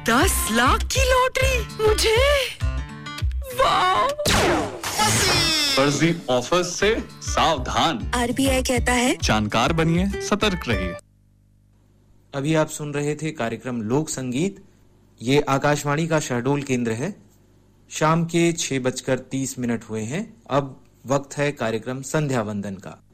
10 लाख की लॉटरी मुझे, वाह! फर्जी ऑफर से सावधान। RBI कहता है जानकार बनिए, सतर्क रहिए। अभी आप सुन रहे थे कार्यक्रम लोक संगीत। ये आकाशवाणी का शहडोल केंद्र है। शाम के 6:30 हुए हैं। अब वक्त है कार्यक्रम संध्या वंदन का।